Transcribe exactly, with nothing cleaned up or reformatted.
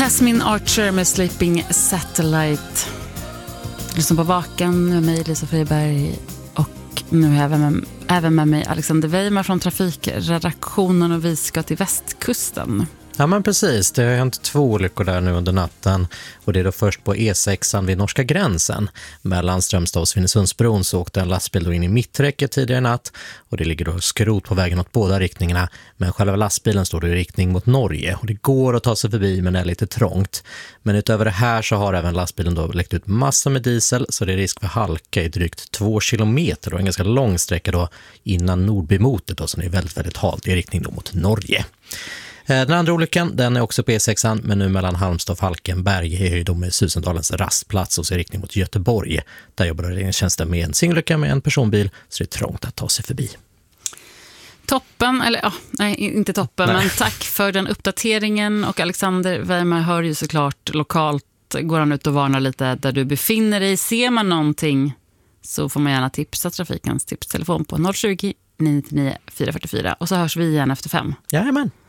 Jasmine Archer med Sleeping Satellite. Lyssna på Vaken med mig, Lisa Friberg. Och nu även med, även med mig Alexander Weimar från Trafikredaktionen, och vi ska till västkusten. Ja men precis, det har hänt två olyckor där nu under natten, och det är då först på E sexan vid norska gränsen. Mellan Strömstad och Svinesundsbron så åkte en lastbil då in i mitträcket tidigare i natt, och det ligger då skrot på vägen åt båda riktningarna, men själva lastbilen står då i riktning mot Norge, och det går att ta sig förbi men är lite trångt. Men utöver det här så har även lastbilen då läckt ut massor med diesel, så det är risk för halka i drygt två kilometer och en ganska lång sträcka då innan Nordbymotet då, som är väldigt väldigt halt i riktning då mot Norge. Den andra olyckan, den är också på E sexan, men nu mellan Halmstad och Falkenberg är ju de med Susendalens rastplats och så i riktning mot Göteborg. Där jobbar räddningstjänsten med en singelolycka med en personbil, så det är trångt att ta sig förbi. Toppen, eller ja, nej inte toppen, Nej. men tack för den uppdateringen. Och Alexander Weimar hör ju såklart lokalt, går han ut och varnar lite där du befinner dig. Ser man någonting så får man gärna tipsa Trafikens tipstelefon på noll tjugo, nio nio nio, fyra fyra fyra, och så hörs vi igen efter fem. Jajamän.